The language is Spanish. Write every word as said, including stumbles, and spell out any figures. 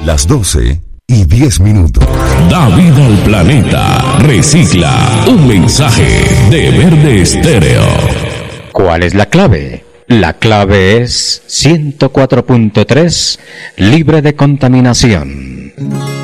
Las doce y diez minutos. Da vida al planeta. Recicla. Un mensaje de Verde Estéreo. ¿Cuál es la clave? La clave es ciento cuatro punto tres, libre de contaminación.